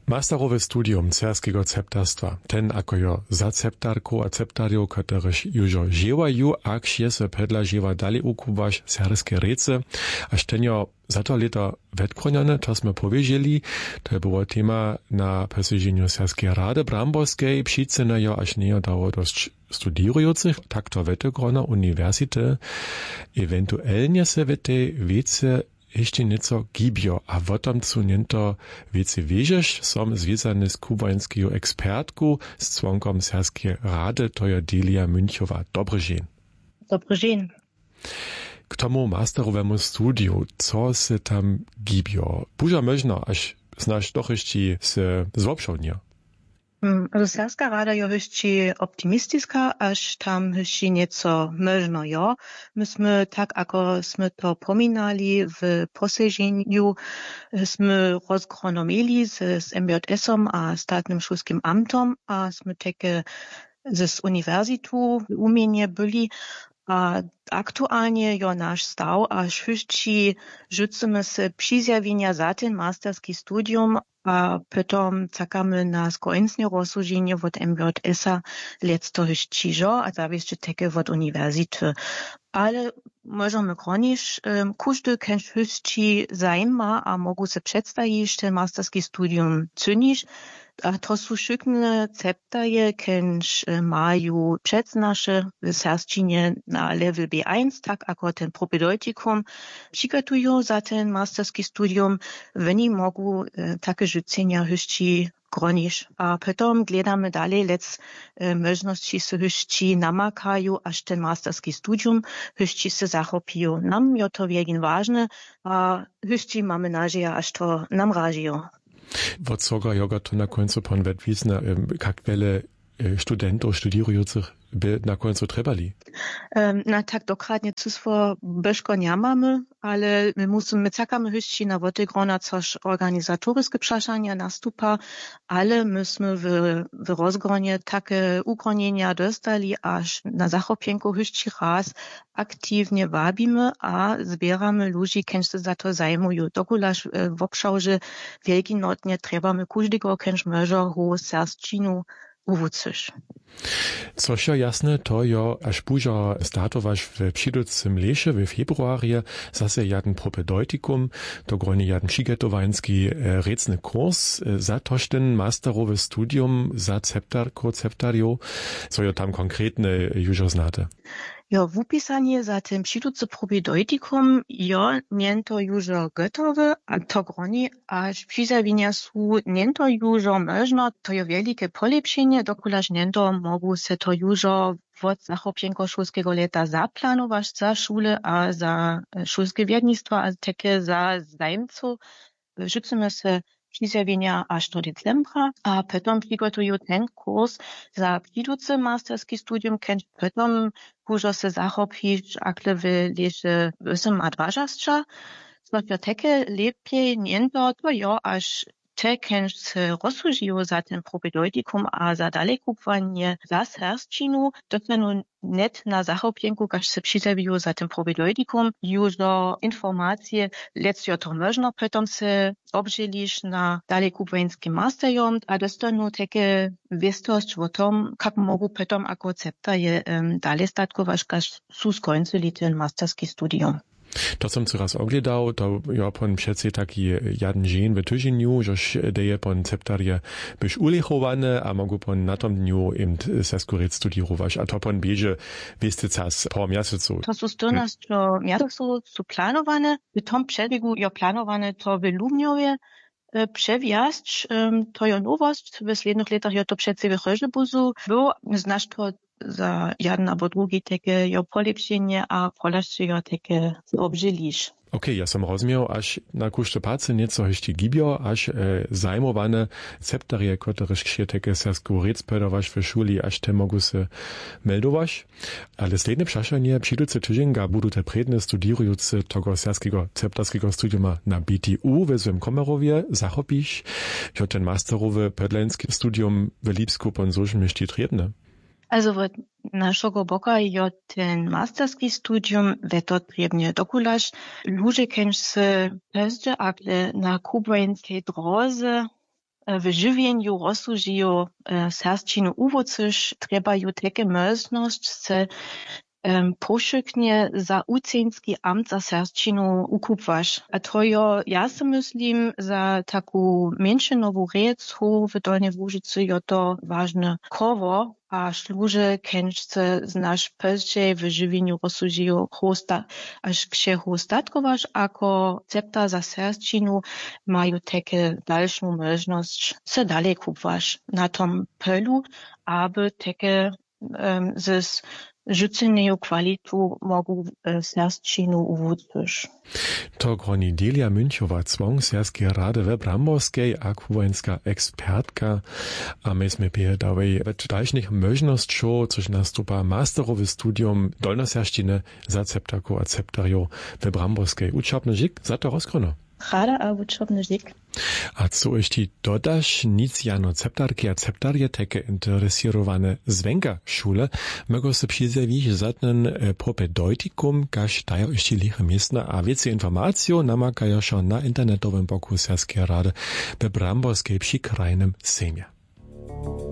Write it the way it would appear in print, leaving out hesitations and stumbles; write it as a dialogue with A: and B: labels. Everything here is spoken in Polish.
A: Masterowe studium cerskiego ceptarstwa, ten ako jo za ceptarku a ceptarjo, ktoryż jużo žievajú, akž je se pedla žieva dali ukubaš cerske rece, až tenjo za to leta vedkronjane, to sme poviežili, to je było tema na posiedzeniu Cerskiej Rady Bramborskiej, přicene jo až nejo dało dość studierujúcich, takto vetegrona univerzity, eventuelnie se vete wiece ještě něco gibio, a o tom, co něto věci věžeš, som zvězany z kubanskou expertku s člonkom Cerské Rady, to je Delia Münchova. Dobry dzień.
B: Dobry dzień.
A: K tomu masterowemu studiu, co se tam gibio? Buža možno, až znaš doch ještě se złopšovnia.
B: Also Cerska Rada je jeszcze optimistiska, aż tam jeszcze nieco możno, jo. Myśmy tak, ako sme to pominali w posiedzeniu, sme rozgronomili z MJS-om a Statnym Szulskim Amtom, a sme takie z uniwersytetu umienie byli, a aktualnie jo nasz stav, až wszyscy rzucimy se přizjawienia za ten masterski studium, a potom czekamy na skończenie rozsłużenia od MJS-a letzto jeszcze, a tam jeszcze takie od uniwersytetu. Ale możemy koniec, każdy kęż wszyscy zajma, a mogą se przedstawić ten masterski studium cynić. A to są szykne ceptaje, kęż mają przedznasze w sersčinie na level B1, tak jako ten propedeutikum, przygotują za ten masterski studium, oni mogą takie rzucenia jeszcze gronić. A potom gledamy dalej, lec możności se jeszcze namakają, aż ten masterski studium jeszcze se zachopiją. Nam je to wielkin ważne, a jeszcze mamy nadzieję, aż to nam ražiją.
A: Od soga joga to na końcu pan vedvisna, jak wiele studentów, studierujących by na końcu trebali?
B: Na tak dokładnie cóż bezko nie mamy, ale my czekamy jeszcze na wotygrona, coż organizatorskie przeszania nastupa, ale myśmy w rozgronie takie ugronienia dostali, aż na zachopienku jeszcze raz aktywnie wabimy, a zbieramy ludzi, którzy za to zajmują. Dokulaż w obszarze wielkinotnie trebamy każdego, kęż może ho serszčinu uwucysz.
A: Což je jasne, to jo, až buža startovaš v přidúcim leše v februárie, zase jaden propedeutikum, to grojne jaden přigetovajenský recny kurs, za tošten masterowe studium za ceptario, co jo tam konkretne južo znate.
B: Jo, w upisanie za tym przydúce propedeutikum, jo, niento južo gotowe, a to groni, aż přizawienia su niento južo možno, to je wielkie polepszenie, dokulaż niento mogą se to južo od zachopienko szulskiego leta zaplanować za szule, a za szulskie wiernictwo, a takie za zajmców. Życzymy se přizjawienia aż do decembra, a potom przygotują ten kurs za przydúce masterski studium, kęż potom kužo se zachopić akle w leže 8-20, co je takie lepiej niento, to jo, aż te kęż se rozsłužiją za ten propedeutikum, a za dalekupwanie za serszčinu, dostanu net na zachopienku, kaž se přizjawiją za ten propedeutikum, już do informacje, lecjo to možno, potom se obželiš na dalekupvanskim masterjom, a dostanu takie wistość o tom, kak mogu potom ako ceptaje dalej statkovaš, kaž su skończyli ten masterski studium.
A: To som coraz ogledał, to ja pon přece taki jeden dzień w tygodniu, żeż deje pon ceptarje byś ulechowane, a mogu pon na tom dniu im seskuret studierować, a to pon bieže wieste cas po miesiącu.
B: To są 14 miesiąców su planowane, w tom przebiegu je planowane to w Lubniowie, przewjazd, to je nowość, w slednych latach je to przece w Chojlebuzu, bo znasz to za jeden albo drugi takie jo polepszenie, a polaszczy jo takie obželiš.
A: Okej, ja som rozumiał, aż na kuszte pace nieco jeszcze gibio, aż zajmowane ceptarie, ktoreż się takie seskurec pedowaš w szuli, aż te mogu se meldować. Ale sledne przeszanie przydúce tydzienga budu te predne studierujące tego serskiego ceptarskiego studiuma na BTU w Złym Komarowie zachopisz, jo ten masterowy pedlenski studium w Lipsku pon zožim ještě trebne.
B: Also od naszego boka je ten masterski studium vetotrebne. Dokulaž ludzie, kęž se pezde akle na kubańskiej drodze w żywieniu rozsłużują sersčinu uwocysz, trebają takie możliwość, se poszyknie za ucenski amt za sersčinu ukupwasz. A to ja si myslím, za taką mniejszynową rec, w Dolnej Łużycy je to ważne koło, a służy kęczce znasz pozdziej w żywieniu rozsłużują aż ksiechu ostatkowasz, ako cepta za sersčinu mają takie dalszą możliwość se dalej kupwasz na tom polu, aby takie z rzucenою kvalitu mogu sersčinu uwódzysz.
A: To Cornelia Münchowa Zwong, Serskie Rady we Bramborskiej, a kubańska ekspertka, a myśmy pijadałej w dalszych możliwościach, coś nastupa masterowe studium dolnoserszczyny za ceptaku a ceptario we Bramborskiej. Uczobny żyk za to rozkrono.
B: Rada a uczobny żyk.
A: A co jeszcze dodasz, nic jano ceptarki a ceptarje takie interesowane zwenka szule, mogą się przyzewieść zadnen propedeutikum, każ dają jeszcze liche miejsca, a więcej informacji namakają się na internetowym boku Serskie Rady we Bramborskiej przy krajnym Sejmie.